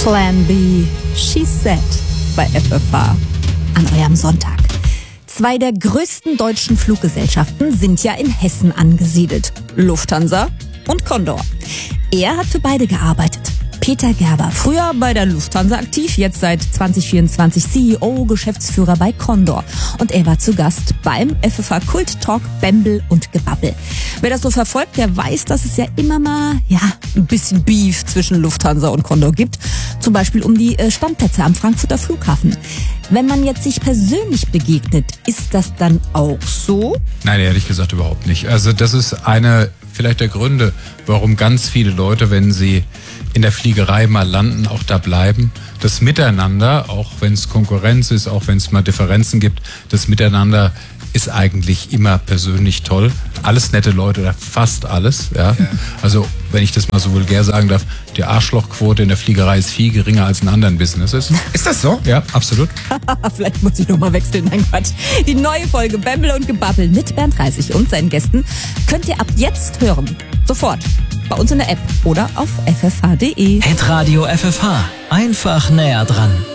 Plan B, She Said bei FFH an eurem Sonntag. 2 der größten deutschen Fluggesellschaften sind ja in Hessen angesiedelt. Lufthansa und Condor. Er hat für beide gearbeitet. Peter Gerber, früher bei der Lufthansa aktiv, jetzt seit 2024 CEO, Geschäftsführer bei Condor. Und er war zu Gast beim FFH Kult Talk Bembel und Gebabbel. Wer das so verfolgt, der weiß, dass es ja immer mal, ein bisschen Beef zwischen Lufthansa und Condor gibt. Zum Beispiel um die Standplätze am Frankfurter Flughafen. Wenn man jetzt sich persönlich begegnet, ist das dann auch so? Nein, ehrlich gesagt überhaupt nicht. Also das ist einer vielleicht der Gründe, warum ganz viele Leute, wenn sie in der Fliegerei mal landen, auch da bleiben. Das Miteinander, auch wenn es Konkurrenz ist, auch wenn es mal Differenzen gibt, das Miteinander ist eigentlich immer persönlich toll. Alles nette Leute, oder fast alles. Ja. Also, wenn ich das mal so vulgär sagen darf, die Arschlochquote in der Fliegerei ist viel geringer als in anderen Businesses. Ist das so? Ja, absolut. Vielleicht muss ich nochmal wechseln, nein Quatsch. Die neue Folge Bembel und Gebabbel mit Bernd Reisig und seinen Gästen könnt ihr ab jetzt hören. Sofort. Bei uns in der App oder auf ffh.de. Hitradio FFH. Einfach näher dran.